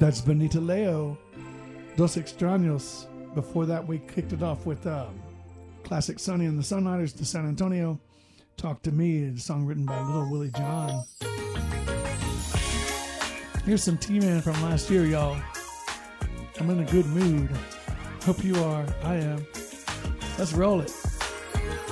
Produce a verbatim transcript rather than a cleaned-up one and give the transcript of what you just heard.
That's Benita Leo, Dos Extraños. Before that, we kicked it off with um, classic Sonny and the Sunriders to San Antonio. Talk to Me, a song written by Little Willie John. Here's some T-Man from last year, y'all. I'm in a good mood. Hope you are. I am. Let's roll it.